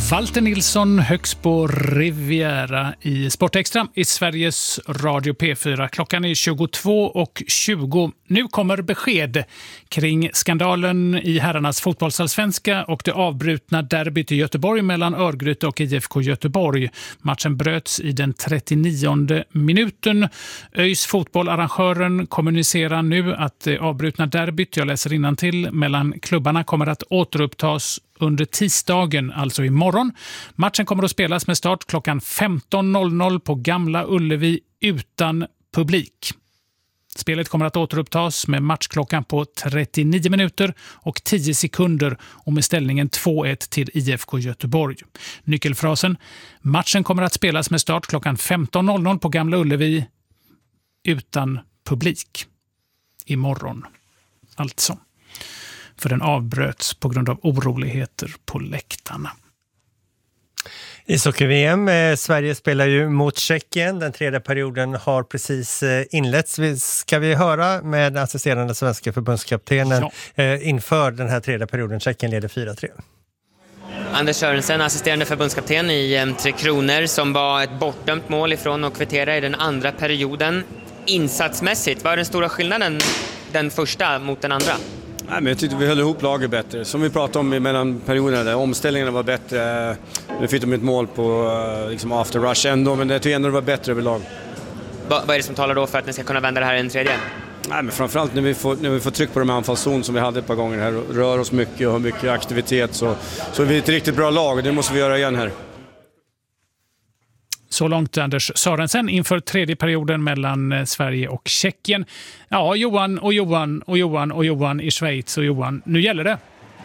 Walter Nilsson högst på Riviera i Sportextra i Sveriges Radio P4. Klockan är 22:20. Nu kommer besked kring skandalen i herrarnas fotbollsallsvenska och det avbrutna derbyt i Göteborg mellan Örgryte och IFK Göteborg. Matchen bröts i den 39:e minuten. ÖIS fotbollarrangören kommunicerar nu att det avbrutna derbyt, jag läser innantill, mellan klubbarna kommer att återupptas under tisdagen, alltså imorgon. Matchen kommer att spelas med start klockan 15:00 på Gamla Ullevi utan publik. Spelet kommer att återupptas med matchklockan på 39 minuter och 10 sekunder och med ställningen 2-1 till IFK Göteborg. Nyckelfrasen: matchen kommer att spelas med start klockan 15:00 på Gamla Ullevi utan publik. Imorgon, alltså. För den avbröts på grund av oroligheter på läktarna. Ishockey-VM. Sverige spelar ju mot Tjeckien. Den tredje perioden har precis inletts. Ska vi höra med assisterande svenska förbundskaptenen inför den här tredje perioden? Tjeckien leder 4-3. Anders Sörensen, assisterande förbundskapten i Tre Kronor, som var ett bortdömt mål ifrån att kvittera i den andra perioden. Insatsmässigt, vad är den stora skillnaden den första mot den andra? Nej, men jag tyckte vi höll ihop laget bättre. Som vi pratade om mellan perioderna där. Omställningarna var bättre. Nu fick de ett mål på liksom after rush ändå, men jag tycker ändå det var bättre överlag. Vad är det som talar då för att ni ska kunna vända det här i en tredje? Nej, men framförallt när vi får tryck på de här anfallszon som vi hade ett par gånger här. Rör oss mycket och har mycket aktivitet, så är vi ett riktigt bra lag och det måste vi göra igen här. Så långt Anders Sörensen inför tredje perioden mellan Sverige och Tjeckien. Ja, Johan i Schweiz och Johan, nu gäller det.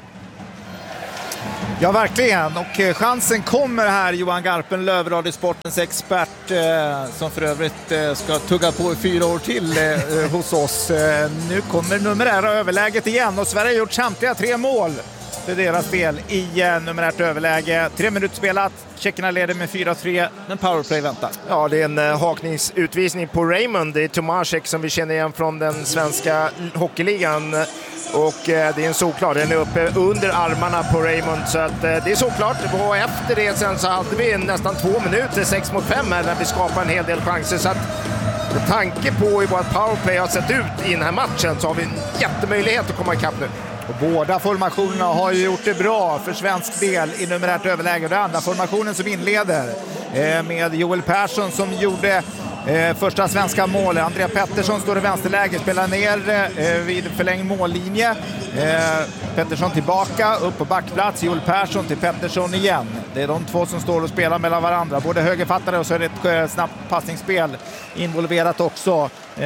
Ja, verkligen. Och chansen kommer här. Johan Garpenlöv, Radiosportens expert, som för övrigt ska tugga på 4 år till hos oss. Nu kommer numerära överläget igen och Sverige har gjort samtliga 3 mål för deras del i numerärt överläge. 3 minuter spelat. Tjeckerna leder med 4-3, men powerplay väntar. Ja, det är en hakningsutvisning på Raymond. Det är Tomášek som vi känner igen från den svenska hockeyligan. Och det är en såklart. Den är uppe under armarna på Raymond. Så att, det är såklart. Och efter det sen så hade vi nästan 2 minuter, 6-5 här, när vi skapade en hel del chanser. Så att med tanke på hur vårt powerplay har sett ut i den här matchen så har vi en jättemöjlighet att komma ikapp nu. Och båda formationerna har ju gjort det bra för svensk del i numerärt överläge. Och det andra formationen som inleder med Joel Persson som gjorde första svenska mål. Andrea Pettersson står i vänsterläge, spelar ner vid förlängd mållinje. Pettersson tillbaka, upp på backplats. Joel Persson till Pettersson igen. Det är de två som står och spelar mellan varandra. Både högerfattare och så är det ett snabbt passningsspel involverat också.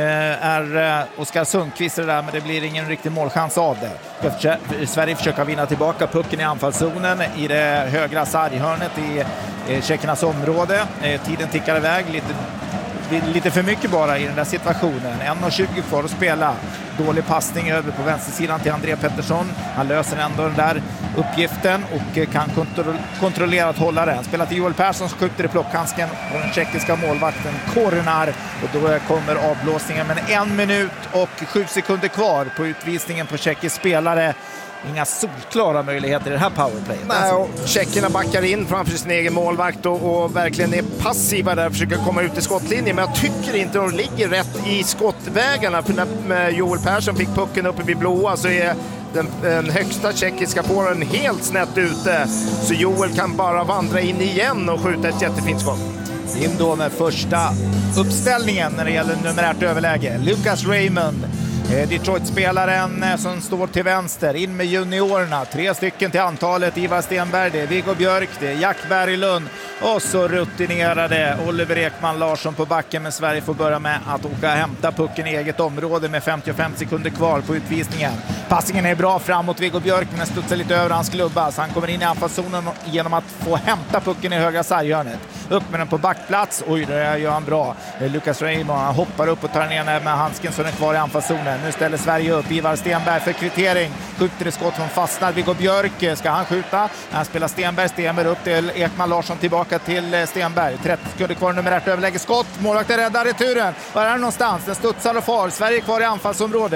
Är Oskar Sundqvist det där, men det blir ingen riktig målchans av det. Sverige försöker vinna tillbaka pucken i anfallszonen i det högra sarghörnet i tjeckernas område. Tiden tickar iväg lite för mycket bara i den där situationen. 1:20 kvar att spela. Dålig passning över på vänstersidan till Andrea Pettersson. Han löser ändå den där uppgiften och kan kontrollera att hålla den. Spelar till Joel Persson som skjuter i plockhandsken på den tjeckiska målvakten Kornar. Och då kommer avblåsningen, men 1 minut och 7 sekunder kvar på utvisningen på tjeckisk spelare. Inga solklara möjligheter i det här powerplayet. Nej, och tjeckerna backar in framför sin egen målvakt och verkligen är passiva där och försöker komma ut i skottlinjen. Men jag tycker inte de ligger rätt i skottvägarna. För när Joel Persson fick pucken uppe vid blåa så är den högsta tjeckiska forwarden helt snett ute. Så Joel kan bara vandra in igen och skjuta ett jättefint skott. In då med första uppställningen när det gäller numerärt överläge. Lucas Raymond, Detroit-spelaren som står till vänster. In med juniorerna, 3 stycken till antalet. Ivar Stenberg, det är Viggo Björk, det är Jack Berglund och så rutinerade Oliver Ekman Larsson på backen. Men Sverige får börja med att åka och hämta pucken i eget område med 55 sekunder kvar på utvisningen. Passningen är bra framåt Viggo Björk, men studsar lite över hans klubba, så han kommer in i anfallszonen genom att få hämta pucken i högra sarghörnet. Upp med den på backplats. Oj, det gör han bra. Lucas Raymond, han hoppar upp och tar ner med handsken så den är kvar i anfallszonen. Nu ställer Sverige upp. Ivar Stenberg för kvittering. Skjuter i skott från fastnar. Viggo Björk, ska han skjuta? Han spelar Stenberg upp till Ekman Larsson, tillbaka till Stenberg. 30 sekunder kvar, numerärt överläge skott. Målvakten räddar returen. Var är den någonstans? Den studsar och far. Sverige kvar i anfallsområde.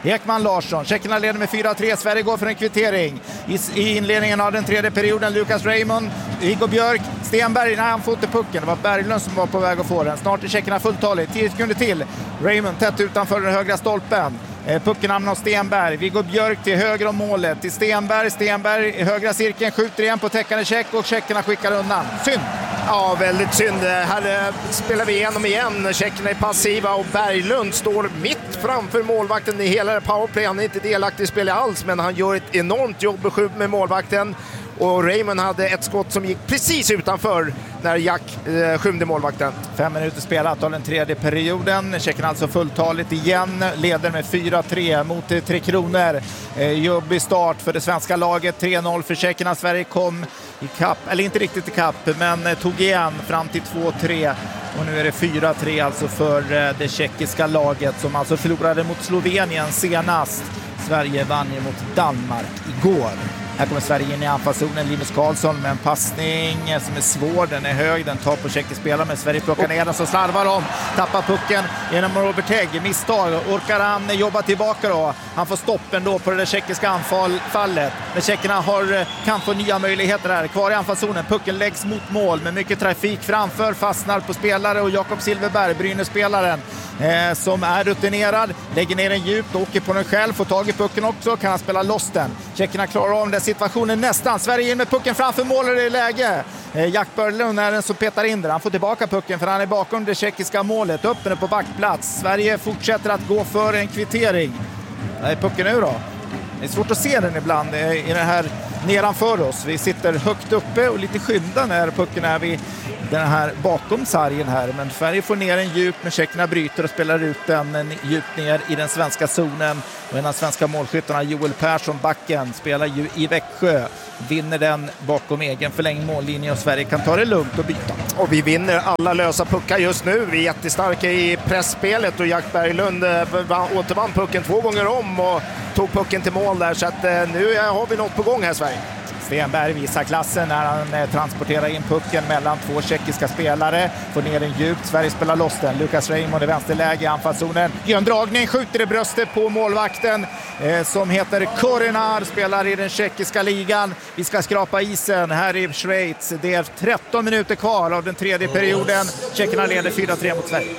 Ekman Larsson. Tjeckerna leder med 4-3. Sverige går för en kvittering. I inledningen av den tredje perioden Lucas Raymond, Viggo Björk, Stenberg, nej han får inte pucken. Det var Berglund som var på väg att få den. Snart är tjeckerna fulltaligt. 10 sekunder till. Raymond tätt utanför den högra stolpen. Pucken hamnar hos Stenberg. Viggo Björk till höger om målet. Till Stenberg. Stenberg i högra cirkeln skjuter igen på täckande check och tjeckerna skickar undan. Synd! Ja, väldigt synd. Här spelar vi igenom igen. Tjeckerna är passiva och Berglund står mitt framför målvakten i hela powerplay. Han är inte delaktig i spelet alls, men han gör ett enormt jobb med målvakten. Och Raymond hade ett skott som gick precis utanför när Jack skymde målvakten. 5 minuter spelat av den tredje perioden. Tjeckerna alltså fulltaligt igen. Leder med 4-3 mot Tre Kronor. Jobbig start för det svenska laget. 3-0 för tjeckerna. Sverige kom i kapp, eller inte riktigt i kapp, men tog igen fram till 2-3. Och nu är det 4-3 alltså för det tjeckiska laget som alltså förlorade mot Slovenien senast. Sverige vann ju mot Danmark igår. Här kommer Sverige in i anfallszonen. Linus Karlsson med en passning som är svår. Den är hög, den tar på tjeckisk spelare, men Sverige plockar ner den, så slarvar de. Tappar pucken genom Robert Hägg. Misstag. Orkar han jobba tillbaka då? Han får stoppen då på det tjeckiska anfallet. Men tjeckerna kan få nya möjligheter här. Kvar i anfallszonen. Pucken läggs mot mål med mycket trafik framför. Fastnar på spelare och Jakob Silverberg, Brynäs-spelaren, som är rutinerad. Lägger ner den djupt, åker på den själv. Får tag i pucken också. Kan han spela loss den. Tjeckerna klarar av den situationen nästan. Sverige in med pucken framför målet i läge. Jack Berglund är den som petar in där. Han får tillbaka pucken för han är bakom det tjeckiska målet. Upp den på backplats. Sverige fortsätter att gå för en kvittering. Där är pucken nu då. Det är svårt att se den ibland i den här nedanför oss. Vi sitter högt uppe och lite skynda när pucken är vid den här bakom sargen här. Men Sverige får ner en djup, men tjeckerna bryter och spelar ut den djupt ner i den svenska zonen. Och en av svenska målskyttarna, Joel Persson, backen, spelar ju i Växjö. Vinner den bakom egen förlängd mållinje och Sverige kan ta det lugnt och byta. Och vi vinner alla lösa puckar just nu. Vi är jättestarka i pressspelet och Jack Berglund återvann pucken 2 gånger om och tog pucken till mål där. Så att nu har vi något på gång här i Sverige. Stenberg visar klassen när han transporterar in pucken mellan 2 tjeckiska spelare. Får ner den djupt. Sverige spelar loss den. Lucas Raymond i vänsterläge i anfallszonen. Gör en dragning, skjuter i bröstet på målvakten som heter Korinar, spelar i den tjeckiska ligan. Vi ska skrapa isen här i Schweiz. Det är 13 minuter kvar av den tredje perioden. Tjeckerna leder 4-3 mot Sverige.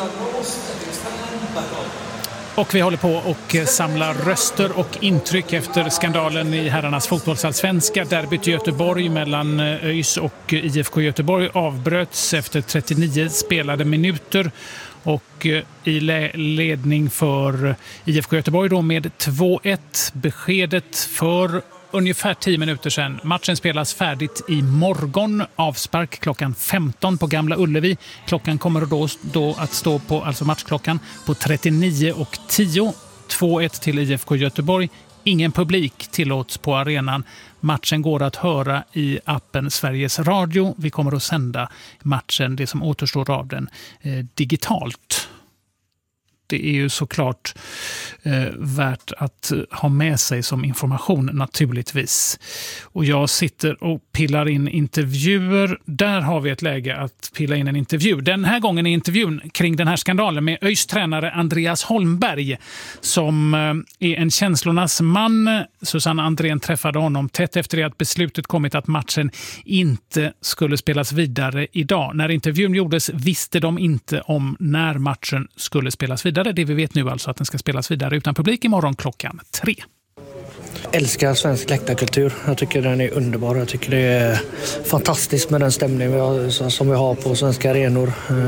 Och vi håller på och samlar röster och intryck efter skandalen i herrarnas fotbollsallsvenska. Derbyt i Göteborg mellan ÖIS och IFK Göteborg avbröts efter 39 spelade minuter. Och i ledning för IFK Göteborg då med 2-1. Beskedet för ungefär 10 minuter sedan. Matchen spelas färdigt i morgon. Avspark klockan 15 på Gamla Ullevi. Klockan kommer då att stå på, alltså matchklockan, på 39:10. 2-1 till IFK Göteborg. Ingen publik tillåts på arenan. Matchen går att höra i appen Sveriges Radio. Vi kommer att sända matchen, det som återstår av den, digitalt. Det är ju såklart värt att ha med sig som information naturligtvis. Och jag sitter och pillar in intervjuer. Där har vi ett läge att pilla in en intervju. Den här gången är intervjun kring den här skandalen med ÖIS tränare Andreas Holmberg, som är en känslornas man. Susanne Andrén träffade honom tätt efter det att beslutet kommit att matchen inte skulle spelas vidare idag. När intervjun gjordes visste de inte om när matchen skulle spelas vidare. Det vi vet nu alltså att den ska spelas vidare utan publik imorgon klockan 3. Älskar svensk läktarkultur. Jag tycker den är underbar. Jag tycker det är fantastiskt med den stämning som vi har på svenska arenor.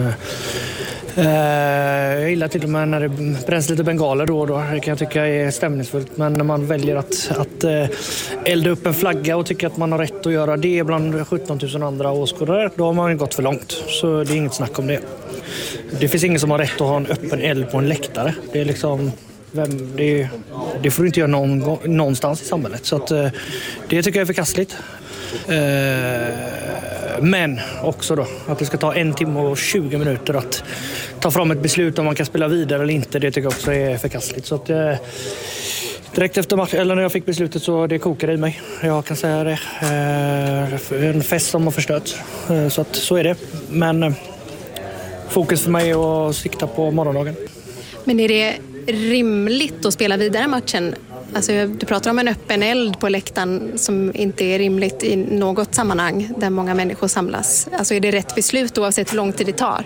Jag gillar till och med när det bränns lite bengaler då och då. Det kan jag tycka är stämningsfullt. Men när man väljer att elda upp en flagga och tycker att man har rätt att göra det bland 17 000 andra åskådare, då har man gått för långt. Så det är inget snack om det. Det finns ingen som har rätt att ha en öppen eld på en läktare. Det är liksom... Det får du inte göra någonstans i samhället. Så att, det tycker jag är förkastligt. Men också då att det ska ta 1 timme och 20 minuter att ta fram ett beslut om man kan spela vidare eller inte. Det tycker jag också är förkastligt. Så att, direkt efter matchen, eller när jag fick beslutet, så det kokade i mig. Jag kan säga det. En fest som har förstörts. Så att så är det. Men fokus för mig är att sikta på morgondagen. Men är det rimligt att spela vidare matchen? Alltså, du pratar om en öppen eld på läktaren som inte är rimligt i något sammanhang där många människor samlas. Alltså, är det rätt beslut oavsett hur lång tid det tar?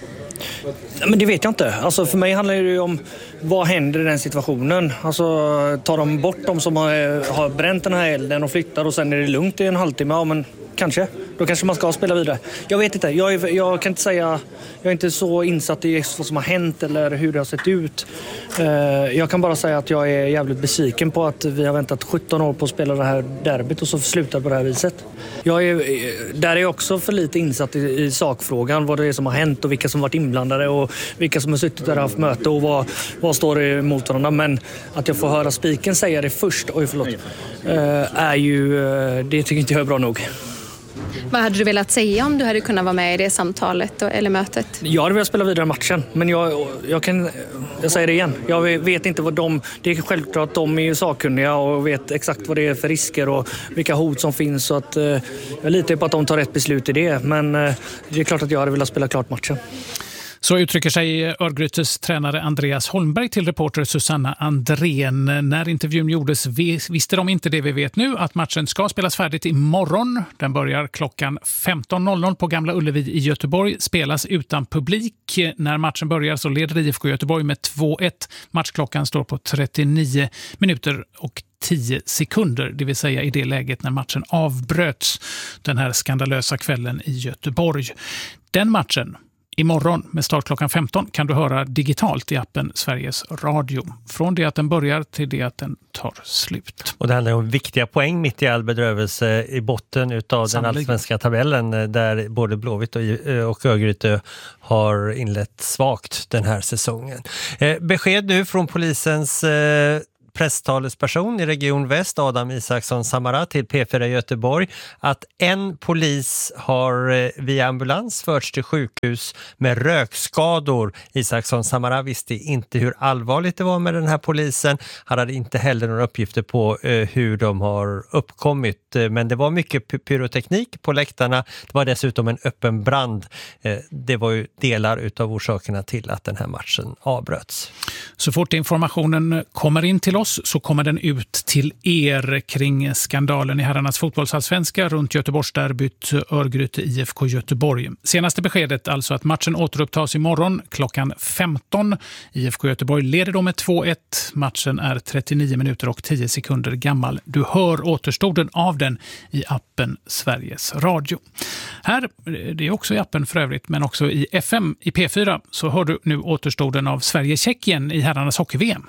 Men det vet jag inte. Alltså för mig handlar det ju om vad händer i den situationen. Alltså tar de bort de som har bränt den här elden och flyttar och sen är det lugnt i en halvtimme. Ja, men kanske. Då kanske man ska spela vidare. Jag vet inte. Jag kan inte säga. Jag är inte så insatt i vad som har hänt eller hur det har sett ut. Jag kan bara säga att jag är jävligt besviken på att vi har väntat 17 år på att spela det här derbyt och så slutar på det här viset. Där är jag också för lite insatt i sakfrågan. Vad det är som har hänt och vilka som varit inblandade och vilka som har suttit där och haft möte och vad står emot varandra. Men att jag får höra spiken säga det först, är ju, det tycker inte jag är bra nog. Vad hade du velat säga om du hade kunnat vara med i det samtalet eller mötet? Jag hade velat spela vidare matchen, men jag säger det igen. Jag vet inte vad det är självklart att de är sakkunniga och vet exakt vad det är för risker och vilka hot som finns. Så att, jag litar på att de tar rätt beslut i det, men det är klart att jag hade velat spela klart matchen. Så uttrycker sig Örgrytes tränare Andreas Holmberg till reporter Susanna Andrén. När intervjun gjordes visste de inte det vi vet nu, att matchen ska spelas färdigt imorgon. Den börjar klockan 15.00 på Gamla Ullevi i Göteborg. Spelas utan publik. När matchen börjar så leder IFK Göteborg med 2-1. Matchklockan står på 39 minuter och 10 sekunder, det vill säga i det läget när matchen avbröts den här skandalösa kvällen i Göteborg. Den matchen imorgon med start klockan 15 kan du höra digitalt i appen Sveriges Radio. Från det att den börjar till det att den tar slut. Och det handlar om viktiga poäng mitt i all bedrövelse i botten utav den allsvenska tabellen där både Blåvitt och Örgryte har inlett svagt den här säsongen. Besked nu från polisens presstalesperson i Region Väst, Adam Isaksson Samara, till P4 Göteborg att en polis har via ambulans förts till sjukhus med rökskador. Isaksson Samara visste inte hur allvarligt det var med den här polisen. Han hade inte heller några uppgifter på hur de har uppkommit. Men det var mycket pyroteknik på läktarna. Det var dessutom en öppen brand. Det var ju delar utav orsakerna till att den här matchen avbröts. Så fort informationen kommer in till oss så kommer den ut till er kring skandalen i herrarnas fotbollsallsvenska runt Göteborgsderbyt Örgryte IFK Göteborg. Senaste beskedet alltså att matchen återupptas imorgon klockan 15. IFK Göteborg leder då med 2-1. Matchen är 39 minuter och 10 sekunder gammal. Du hör återstoden av den i appen Sveriges Radio. Här, det är också i appen för övrigt, men också i FM i P4 så hör du nu återstoden av Sverige-Tjeckien i herrarnas hockey-VM.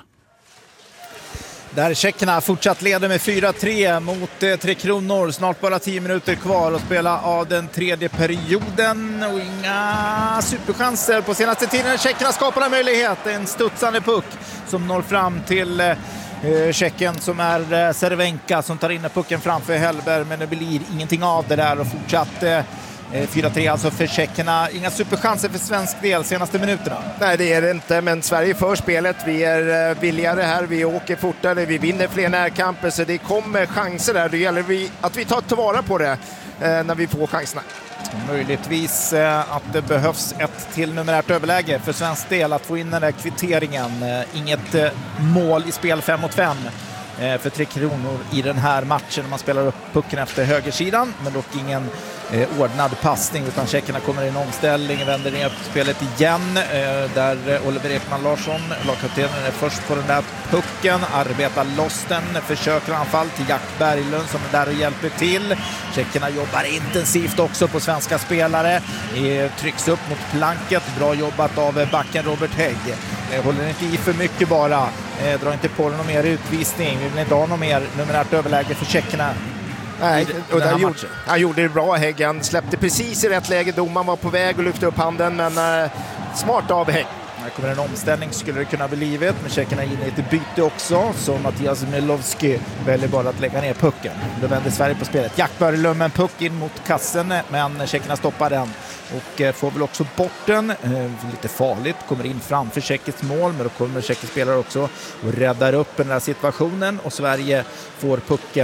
Där tjeckerna fortsatt leder med 4-3 mot Tre Kronor. Snart bara 10 minuter kvar att spela av den tredje perioden. Och inga superchanser på senaste tiden. Tjeckerna skapar en möjlighet. En studsande puck som når fram till Tjeckien som är Cervenka som tar in pucken framför Hellberg. Men det blir ingenting av det där och fortsatt 4-3 alltså för tjeckerna. Inga superchanser för svensk del senaste minuterna. Nej, det är det inte, men Sverige för spelet. Vi är villigare här, vi åker fortare, vi vinner fler närkamper, så det kommer chanser där. Det gäller att vi tar tillvara på det när vi får chanserna. Möjligtvis att det behövs ett till numerärt överläge för svensk del att få in den där kvitteringen. Inget mål i spel 5 mot 5 för Tre Kronor i den här matchen. Man spelar upp pucken efter högersidan, men dock ingen ordnad passning, utan tjeckerna kommer i en omställning, vänder ner spelet igen där Oliver Ekman Larsson, lagkaptenen, är först på den där pucken, arbetar loss den, försöker anfall till Jack Berglund som är där och hjälper till. Tjeckerna jobbar intensivt också på svenska spelare, trycks upp mot planket, bra jobbat av backen Robert Hägg. Håller inte i för mycket bara, drar inte på någon mer utvisning, vi vill inte ha någon mer numerärt överläge för tjeckerna. Nej, och där han gjorde det bra, Hägg. Han släppte precis i rätt läge. Domaren var på väg att lyfta upp handen, men smart av Hägg. Här kommer en omställning, skulle det kunna bli livet, men tjeckerna in i ett byte också, så Mattias Milovski väljer bara att lägga ner pucken. Då vänder Sverige på spelet. Jack Berglund med en puck in mot kassen, men tjeckerna stoppar den och får väl också bort den. Lite farligt, kommer in framför tjeckets mål, men då kommer tjeckets spelare också och räddar upp den här situationen och Sverige får pucken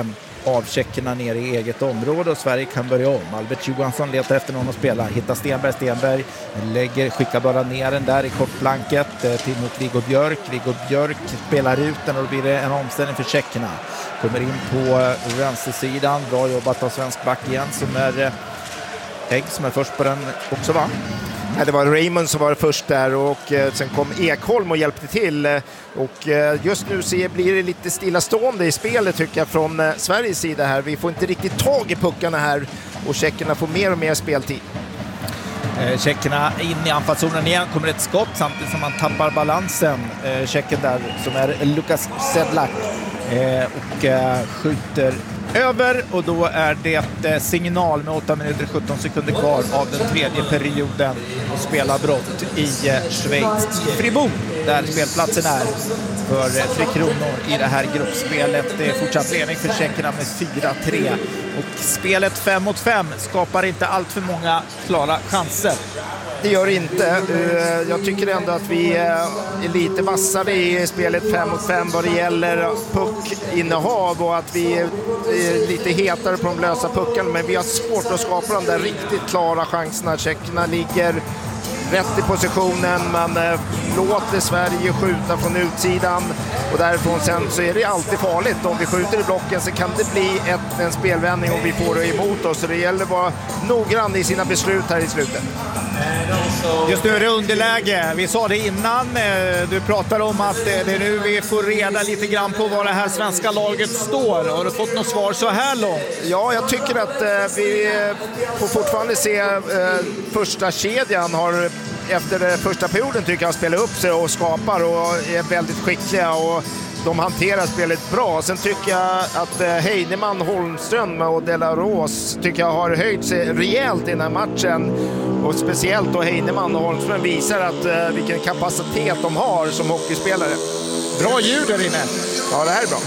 av tjeckerna ner i eget område och Sverige kan börja om. Albert Johansson letar efter någon att spela, hittar Stenberg skickar bara ner den där i kortblanket till mot Viggo Björk spelar ut den och då blir det en omställning för tjeckerna. Kommer in på vänstersidan, bra jobbat av svensk back igen som är Egg som är först på den också, va? Ja, det var Raymond som var först där och sen kom Ekholm och hjälpte till. Och just nu blir det lite stillastående i spelet tycker jag från Sveriges sida här. Vi får inte riktigt tag i puckarna här och tjeckerna får mer och mer speltid. Tjeckerna in i anfallszonen igen, kommer ett skott samtidigt som man tappar balansen. Tjecken där som är Lukas Sedlak och skjuter över och då är det signal med 8 minuter 17 sekunder kvar av den tredje perioden och spelar brott i Schweiz i Fribourg där spelplatsen är för 3 kronor i det här gruppspelet. Det är fortsatt ledning för tjeckerna med 4-3 och spelet 5 mot 5 skapar inte allt för många klara chanser. Det gör inte. Jag tycker ändå att vi är lite vassare i spelet 5 mot 5 vad det gäller puckinnehav och att vi är lite hetare på de lösa puckarna. Men vi har svårt att skapa de där riktigt klara chanserna. Tjeckerna ligger rätt i positionen. Man låter Sverige skjuta från utsidan och därifrån sen så är det alltid farligt. Om vi skjuter i blocken så kan det bli en spelvändning om vi får det emot oss. Så det gäller att vara noggrann i sina beslut här i slutet. Just nu är det underläge. Vi sa det innan. Du pratar om att det är nu vi får reda lite grann på vad det här svenska laget står. Har du fått något svar så här långt? Ja, jag tycker att vi får fortfarande se första kedjan har efter första perioden tycker jag spelar upp sig och skapar och är väldigt skickliga och de hanterar spelet bra. Sen tycker jag att Heinemann, Holmström och Delaros tycker jag har höjt sig rejält i den här matchen. Och speciellt då Heinemann och Holmström visar att vilken kapacitet de har som hockeyspelare. Bra ljud där inne. Ja, det här är bra.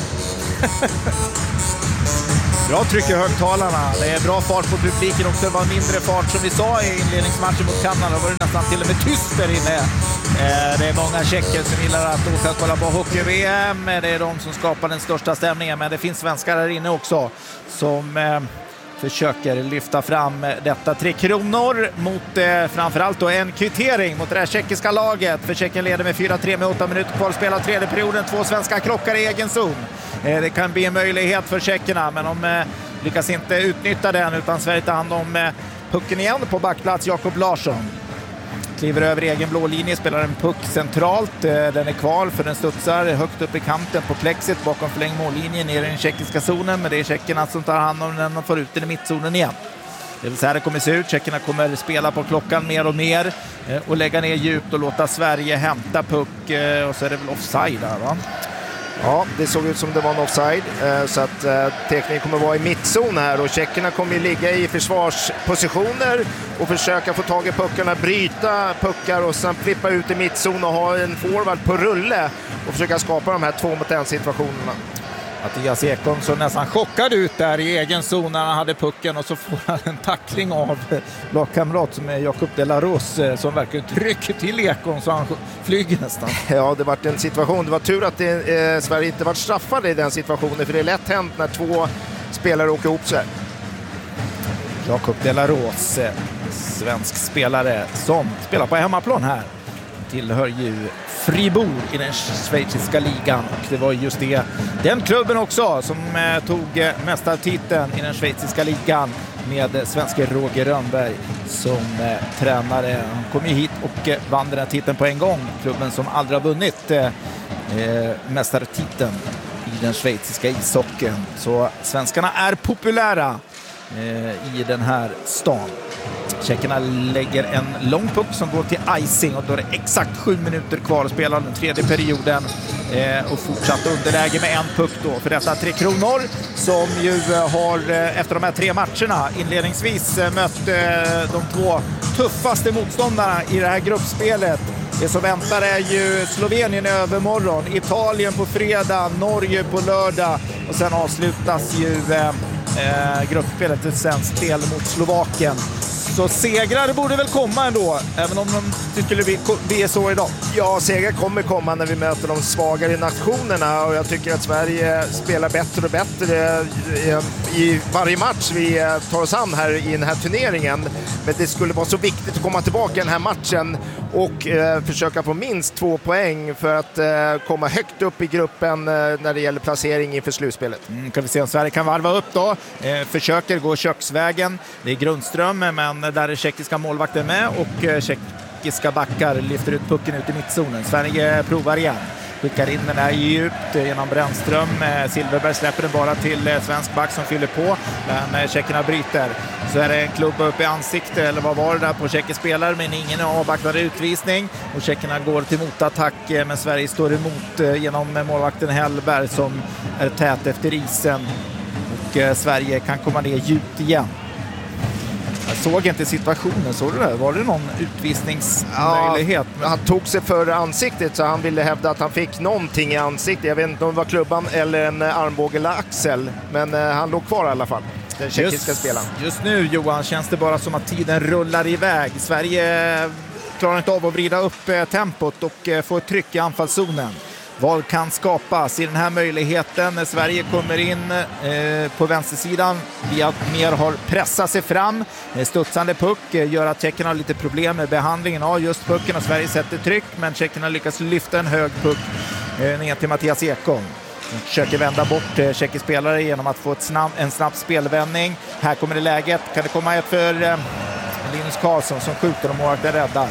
Bra tryck i högtalarna. Det är bra fart på publiken också. Det var mindre fart som vi sa i inledningsmatchen mot Kanada. Då var det nästan till och med tyst där inne. Det är många tjecker som gillar att åka och kolla på hockey-VM. Det är de som skapar den största stämningen. Men det finns svenskar här inne också som försöker lyfta fram detta 3 kronor mot framförallt då en kvittering mot det här tjeckiska laget. För Tjeckien leder med 4-3 med 8 minuter kvar att spela tredje perioden. 2 svenska krockar i egen zon. Det kan bli en möjlighet för tjeckerna men de lyckas inte utnyttja den utan Sverige tar hand om pucken igen på backplats. Jakob Larsson kliver över egen blå linje, spelar en puck centralt. Den är kvar för den studsar högt upp i kanten på plexit bakom förlängd mållinjen ner i den tjeckiska zonen. Men det är tjeckerna som tar hand om den och får ut den i mittzonen igen. Det vill säga det kommer se ut. Tjeckerna kommer spela på klockan mer och mer och lägga ner djupt och låta Sverige hämta puck. Och så är det väl offside där, va? Ja, det såg ut som det var en offside så att tekniken kommer vara i mittzon här och tjeckerna kommer ligga i försvarspositioner och försöka få tag i puckarna, bryta puckar och sen flippa ut i mittzon och ha en forward på rulle och försöka skapa de här 2-mot-1 situationerna. Mattias Ekholm så nästan chockad ut där i egen zon när han hade pucken och så får han en tackling av lagkamrat som är Jakob Delaros som verkligen trycker till Ekholm så han flyger nästan. Ja, det var en situation. Det var tur att Sverige inte var straffade i den situationen för det är lätt hänt när 2 spelare åker ihop sig. Jakob Delaros, svensk spelare som spelar på hemmaplan här. Tillhör ju Fribourg i den schweiziska ligan och det var just den klubben också som tog mästartiteln i den schweiziska ligan med svenske Roger Rönnberg som tränare. Han kom ju hit och vann den här titeln på en gång. Klubben som aldrig har vunnit mästartiteln i den schweiziska ishockeyn. Så svenskarna är populära i den här stan. Tjeckerna lägger en lång puck som går till icing och då är det exakt 7 minuter kvar att spela den tredje perioden och fortsatt underläge med en puck då för detta 3 kronor som ju har efter de här 3 matcherna inledningsvis mött de 2 tuffaste motståndarna i det här gruppspelet. Det som väntar är ju Slovenien i övermorgon, Italien på fredag, Norge på lördag och sen avslutas ju gruppspelet ett svenskt spel mot Slovakien Så segrar borde väl komma ändå, även om det skulle bli så idag. Ja, segrar kommer komma när vi möter de svagare nationerna, och jag tycker att Sverige spelar bättre och bättre i varje match vi tar oss an här i den här turneringen. Men det skulle vara så viktigt att komma tillbaka i den här matchen och försöka få minst 2 poäng för att komma högt upp i gruppen när det gäller placering inför slutspelet. Kan vi se om Sverige kan varva upp då. Försöker gå köksvägen. Det är Grundström, men där är tjeckiska målvakter med, och tjeckiska backar lyfter ut pucken ut i mittzonen. Sverige provar igen. Skickar in den här djupt genom Brännström. Silverberg släpper den bara till svensk back som fyller på. Men tjeckerna bryter. Så är det en klubba upp i ansiktet, eller vad var det där på tjeckisk spelare, men ingen avvaktade utvisning. Och tjeckerna går till motattack, men Sverige står emot genom målvakten Hellberg som är tät efter isen. Och Sverige kan komma ner djupt igen. Jag såg inte situationen, såg du det? Var det någon utvisningsmöjlighet? Ja, han tog sig för ansiktet, så han ville hävda att han fick någonting i ansiktet. Jag vet inte om det var klubban eller en armbåge eller axel, men han låg kvar i alla fall, den tjeckiska spelaren. Just nu, Johan, känns det bara som att tiden rullar iväg. Sverige klarar inte av att vrida upp tempot och få ett tryck i anfallszonen. Vad kan skapas i den här möjligheten när Sverige kommer in på vänstersidan via att mer har pressat sig fram. Studsande puck gör att tjeckerna har lite problem med behandlingen av just pucken, och Sverige sätter tryck, men tjeckerna lyckas lyfta en hög puck ner till Mattias Ekholm. De försöker vända bort tjeckisk spelare genom att få en snabb spelvändning. Här kommer det läget. Kan det komma ett för Linus Karlsson som skjuter och målvakten räddar.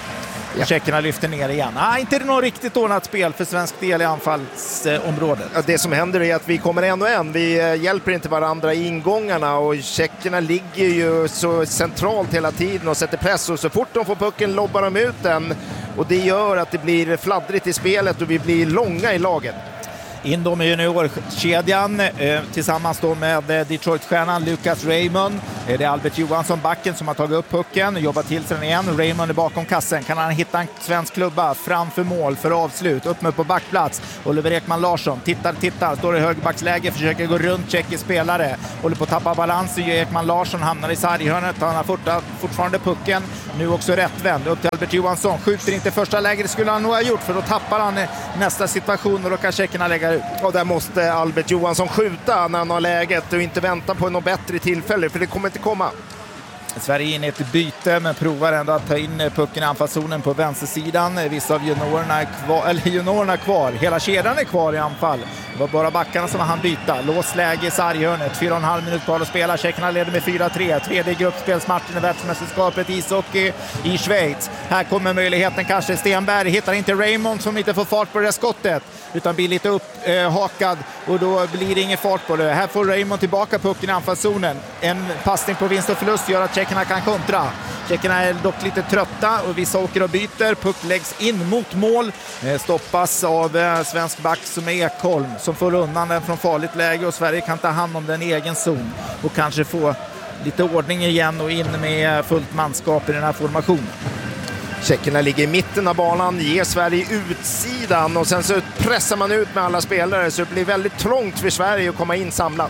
Ja. Tjeckerna lyfter ner igen. Inte det något riktigt ordnat spel för svensk del i anfallsområdet. Ja, det som händer är att vi kommer en och en. Vi hjälper inte varandra i ingångarna, och tjeckerna ligger ju så centralt hela tiden och sätter press, och så fort de får pucken lobbar de ut den, och det gör att det blir fladdrigt i spelet och vi blir långa i laget. In då med juniorkedjan tillsammans då med Detroit-stjärnan Lucas Raymond. Det är Albert Johansson, backen, som har tagit upp pucken, jobbat till sig den igen. Raymond är bakom kassen. Kan han hitta en svensk klubba framför mål för avslut? Upp med på backplats. Oliver Ekman Larsson tittar, står i högerbacksläge, försöker gå runt tjeckisk spelare. Håller på att tappa balansen. Ekman Larsson hamnar i sarghörnet. Han har fortfarande pucken. Nu också rättvänd. Upp till Albert Johansson. Skjuter inte första läget, skulle han nog ha gjort, för då tappar han nästa situation och då kan tjeckerna lägga ut. Och där måste Albert Johansson skjuta när han har läget och inte vänta på något bättre tillfälle, för det kommer inte komma. Sverige är inne i ett byte, men provar ändå att ta in pucken i anfallszonen på vänstersidan. Vissa av juniorerna är kvar. Hela kedjan är kvar i anfall. Det var bara backarna som hann byta. Lås läge i sarghörnet. 4,5 minuter kvar att spela. Tjeckerna leder med 4-3. Tredje gruppspelsmatchen i världsmästerskapet ishockey i Schweiz. Här kommer möjligheten kanske. Stenberg hittar inte Raymond som inte får fart på det skottet, utan blir lite upphakad, och då blir det ingen fart på det. Här får Raymond tillbaka pucken i anfallszonen. En passning på vinst och förlust gör att tjeckerna kan kontra. Tjeckerna är dock lite trötta och vissa åker och byter. Puck läggs in mot mål. Stoppas av svensk back som är Ekholm, som får undan den från farligt läge, och Sverige kan ta hand om den i egen zon och kanske få lite ordning igen och in med fullt manskap i den här formationen. Tjeckerna ligger i mitten av banan, ger Sverige utsidan, och sen så pressar man ut med alla spelare, så det blir väldigt trångt för Sverige att komma in samlat.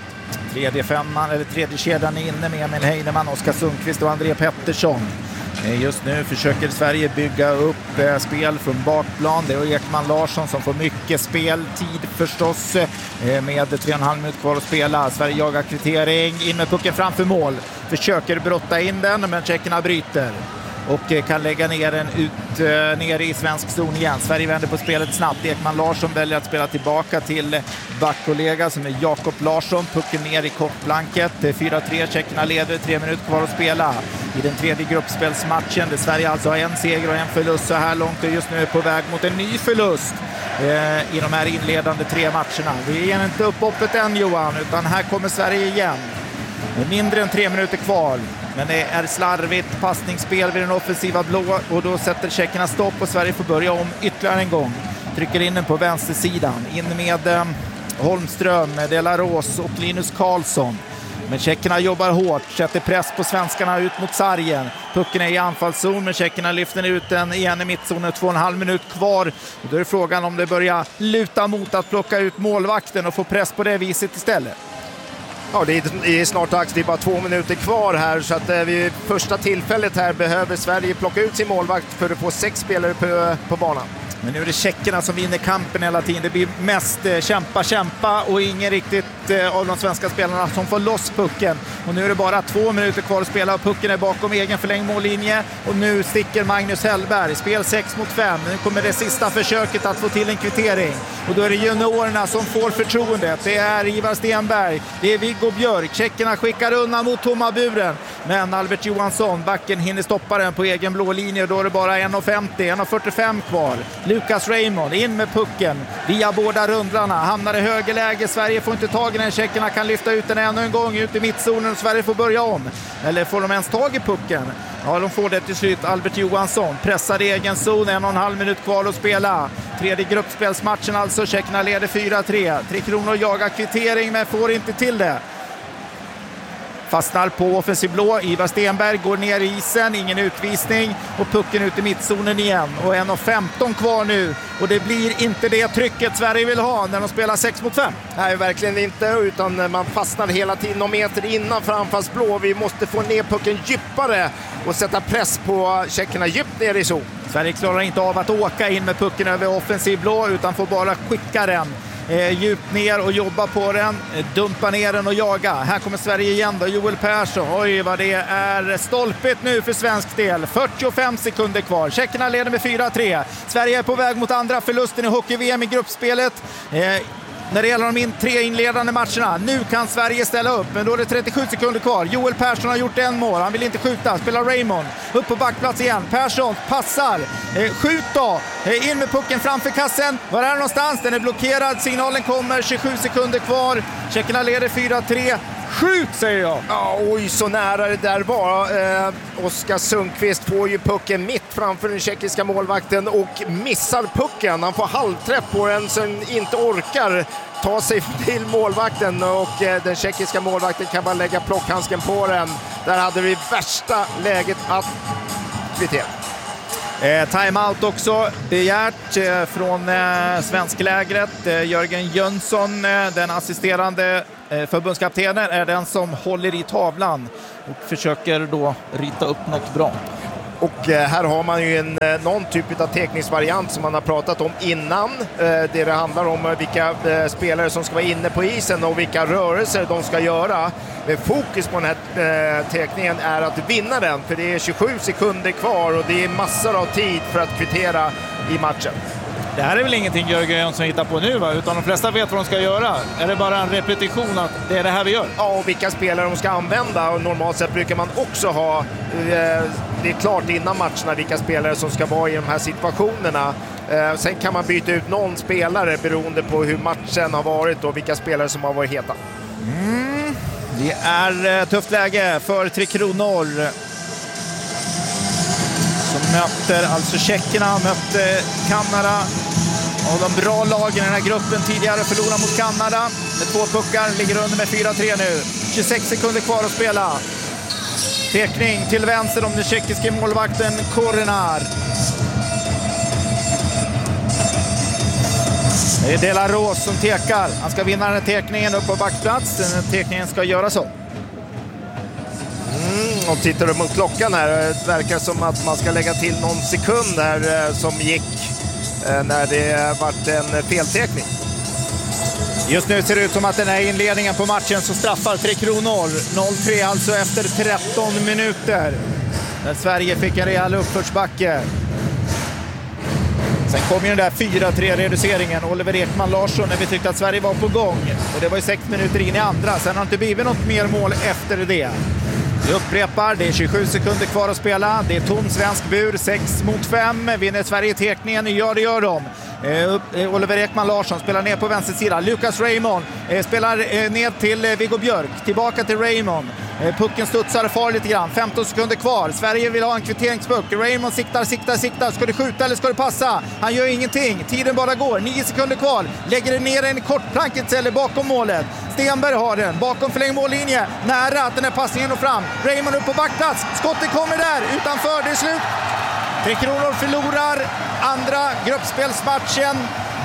Tredje kedjan är inne med Emil Heinemann, Oskar Sundqvist och André Pettersson. Just nu försöker Sverige bygga upp spel från bakplan. Det är Ekman Larsson som får mycket speltid förstås, med 3,5 minuter kvar att spela. Sverige jagar kvittering, in med pucken framför mål. Försöker brotta in den, men tjeckerna bryter och kan lägga ner den ner i svensk zon igen. Sverige vänder på spelet snabbt. Ekman Larsson väljer att spela tillbaka till backkollega som är Jakob Larsson. Pucken ner i kortblanket. 4-3, tjeckerna leder, 3 minuter kvar att spela i den tredje gruppspelsmatchen, där Sverige alltså har en seger och en förlust så här långt, och just nu är på väg mot en ny förlust i de här inledande 3 matcherna. Vi är inte upphoppet än, Johan, utan här kommer Sverige igen. Mindre än 3 minuter kvar, men det är slarvigt passningsspel vid den offensiva blå, och då sätter tjeckerna stopp och Sverige får börja om ytterligare en gång. Trycker in den på vänstersidan, in med Holmström, Delaros och Linus Karlsson. Men tjeckerna jobbar hårt, sätter press på svenskarna ut mot sargen. Pucken är i anfallszon, men tjeckerna lyfter ut den igen i mittzonen. 2,5 minuter kvar. Och då är frågan om det börjar luta mot att plocka ut målvakten och få press på det viset istället. Ja, det är snart dags. Det är bara 2 minuter kvar här, så att vid första tillfället här behöver Sverige plocka ut sin målvakt för att få 6 spelare på banan. Men nu är det tjeckerna som vinner kampen hela tiden. Det blir mest kämpa och ingen riktigt av de svenska spelarna som får loss pucken. Och nu är det bara 2 minuter kvar att spela och pucken är bakom egen förlängd mållinje. Och nu sticker Magnus Hellberg. Spel 6 mot 5. Nu kommer det sista försöket att få till en kvittering. Och då är det juniorerna som får förtroendet. Det är Ivar Stenberg, det är Viggo Björk. Tjeckerna skickar undan mot tomma buren. Men Albert Johansson, backen, hinner stoppa den på egen blå linje. Då är det bara 1.50, 1.45 kvar. Lucas Raymond in med pucken via båda rundrarna, hamnar i högerläge. Sverige får inte tag i den, tjeckerna kan lyfta ut den ännu en gång ut i mittzonen och Sverige får börja om. Eller får de ens tag i pucken? Ja, de får det till slut. Albert Johansson pressar i egen zon, 1,5 minut kvar att spela. Tredje gruppspelsmatchen alltså, tjeckerna leder 4-3. Tre Kronor jagar kvittering men får inte till det. Fastnar på offensiv blå. Ivar Stenberg går ner i isen. Ingen utvisning. Och pucken ut i mittzonen igen. Och 1.15 kvar nu. Och det blir inte det trycket Sverige vill ha när de spelar 6 mot 5. Nej, verkligen inte. Utan man fastnar hela tiden någon meter innanför anfallsblå. Vi måste få ner pucken djupare och sätta press på tjeckerna djupt ner i zon. Sverige klarar inte av att åka in med pucken över offensiv blå utan får bara skicka den. Djupt ner och jobba på den, dumpa ner den och jaga. Här kommer Sverige igen då, Joel Persson. Oj vad det är stolpigt nu för svensk del. 45 sekunder kvar, tjeckerna leder med 4-3. Sverige är på väg mot andra förlusten i hockey-VM i gruppspelet. När det gäller de 3 inledande matcherna. Nu kan Sverige ställa upp, men då är det 37 sekunder kvar. Joel Persson har gjort en mål, han vill inte skjuta. Spelar Raymond, upp på backplats igen. Persson passar, skjut då. In med pucken framför kassen. Var är det någonstans? Den är blockerad, signalen kommer, 27 sekunder kvar. Tjeckerna leder 4-3. Skjut, säger jag. Ja, oj, så nära det där var. Oskar Sundqvist får ju pucken mitt framför den tjeckiska målvakten och missar pucken. Han får halvträff på den så han inte orkar ta sig till målvakten och den tjeckiska målvakten kan bara lägga plockhandsken på den. Där hade vi värsta läget att kvittera. Timeout också begärt från svensklägret. Jörgen Jönsson, den assisterande förbundskaptenen, är den som håller i tavlan och försöker då rita upp något bra. Och här har man ju någon typ av teknisk-variant som man har pratat om innan. Det handlar om vilka spelare som ska vara inne på isen och vilka rörelser de ska göra. Men fokus på den här teckningen är att vinna den, för det är 27 sekunder kvar och det är massor av tid för att kvittera i matchen. Det här är väl ingenting Jörgen Jönsson hittar på nu, va? Utan de flesta vet vad de ska göra. Är det bara en repetition att det är det här vi gör? Ja, och vilka spelare de ska använda. Och normalt sett brukar man också ha, det är klart innan matcherna, vilka spelare som ska vara i de här situationerna. Sen kan man byta ut någon spelare beroende på hur matchen har varit och vilka spelare som har varit heta. Det är tufft läge för Tre Kronor. Som möter alltså tjeckerna, mötte Kanada. Och de bra lagen i den här gruppen tidigare förlorar mot Kanada. Med 2 puckar, ligger under med 4-3 nu. 26 sekunder kvar att spela. Tekning till vänster om den tjeckiske målvakten Korenar. Det är De La Rose som tekar. Han ska vinna den här tekningen upp på backplats. Den här tekningen ska göra så. Och tittar du mot klockan här, det verkar som att man ska lägga till någon sekund här som gick när det varit en feltekning. Just nu ser det ut som att den här inledningen på matchen så straffar Tre Kronor. 0-3 alltså efter 13 minuter. När Sverige fick en rejäl uppförsbacke. Sen kom ju den där 4-3-reduceringen. Oliver Ekman Larsson när vi tyckte att Sverige var på gång. Och det var ju 6 minuter in i andra. Sen har det inte blivit något mer mål efter det. Vi upprepar, det är 27 sekunder kvar att spela. Det är tom svensk bur, 6 mot 5. Vinner Sverige tekningen? Ja, det gör de. Oliver Ekman Larsson spelar ner på vänster sida. Lucas Raymond spelar ned till Viggo Björk. Tillbaka till Raymond. Pucken studsar far lite grann. 15 sekunder kvar. Sverige vill ha en kvitteringspuck. Raymond siktar. Ska det skjuta eller ska det passa? Han gör ingenting. Tiden bara går. 9 sekunder kvar. Lägger ner den i kortplanket eller bakom målet. Stenberg har den. Bakom förlängd mållinje. Nära att den här passningen och fram. Raymond upp på backplats. Skottet kommer där. Utanför. Det är slut. Tre Kronor förlorar andra gruppspelsmatchen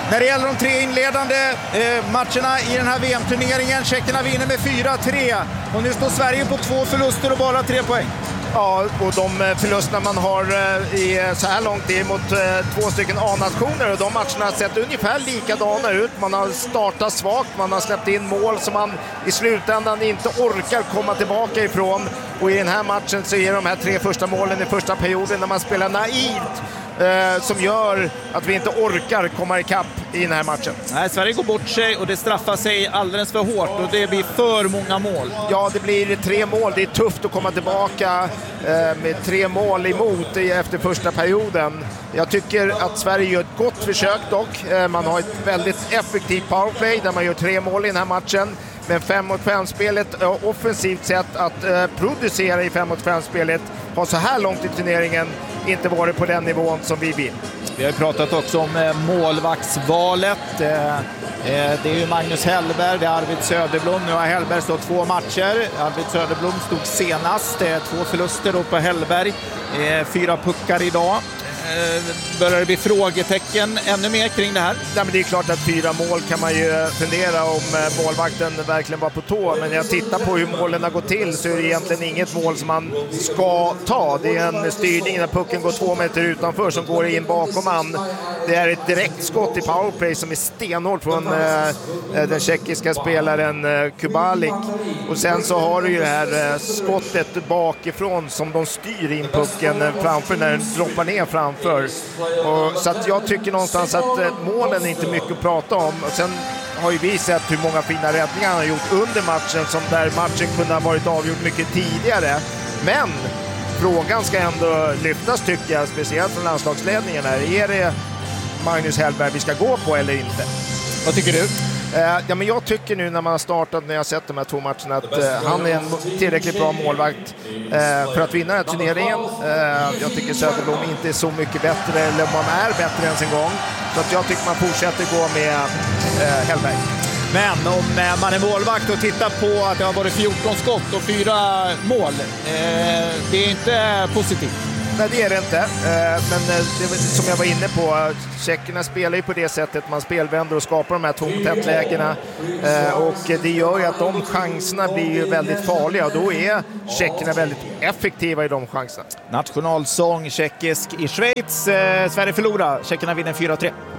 När det gäller de 3 inledande matcherna i den här VM-turneringen, tjeckerna vinner med 4-3 och nu står Sverige på 2 förluster och bara 3 poäng. Ja, och de förlusterna man har i så här långt är mot 2 stycken A-nationer och de matcherna har sett ungefär likadana ut. Man har startat svagt, man har släppt in mål som man i slutändan inte orkar komma tillbaka ifrån. Och i den här matchen så är de här 3 första målen i första perioden när man spelar naivt som gör att vi inte orkar komma ikapp i den här matchen. Nej, Sverige går bort sig och det straffar sig alldeles för hårt och det blir för många mål. Ja, det blir 3 mål. Det är tufft att komma tillbaka med 3 mål emot efter första perioden. Jag tycker att Sverige gör ett gott försök dock. Man har ett väldigt effektivt powerplay där man gör 3 mål i den här matchen. Men 5-mot-5-spelet, offensivt sätt att producera i 5-mot-5-spelet har så här långt i turneringen inte varit på den nivån som vi vill. Vi har pratat också om målvaktsvalet. Det är ju Magnus Hellberg, det är Arvid Söderblom. Nu har Hellberg stått 2 matcher. Arvid Söderblom stod senast. 2 förluster då på Hellberg. 4 puckar idag. Börjar det bli frågetecken ännu mer kring det här? Ja, men det är klart att 4 mål kan man ju fundera om målvakten verkligen var på tå. Men när jag tittar på hur målen har gått till så är det egentligen inget mål som man ska ta. Det är en styrning när pucken går 2 meter utanför som går in bakom man. Det är ett direkt skott i powerplay som är stenhårt från den tjeckiska spelaren Kubalik. Och sen så har du ju det här skottet bakifrån som de styr in pucken framför när den droppar ner framför. Så att jag tycker någonstans att målen är inte mycket att prata om. Och sen har ju vi sett hur många fina räddningar han har gjort under matchen som där matchen kunde ha varit avgjord mycket tidigare. Men frågan ska ändå lyftas tycker jag, speciellt från landslagsledningen här. Är det Magnus Hellberg vi ska gå på eller inte? Vad tycker du? Ja, men jag tycker nu när man har startat, när jag har sett de här 2 matcherna, att han är en tillräckligt bra målvakt för att vinna den här turneringen. Jag tycker Söderblom inte är så mycket bättre, eller man är bättre än sin gång. Så att jag tycker man fortsätter gå med Hellberg. Men om man är målvakt och tittar på att det har varit 14 skott och 4 mål, det är inte positivt. Nej, det är det inte. Men det, som jag var inne på, tjeckerna spelar ju på det sättet man spelvänder och skapar de här 2-mot-1-lägena. Och det gör ju att de chanserna blir ju väldigt farliga och då är tjeckerna väldigt effektiva i de chanserna. Nationalsång tjeckisk i Schweiz. Sverige förlorar. Tjeckerna vinner 4-3.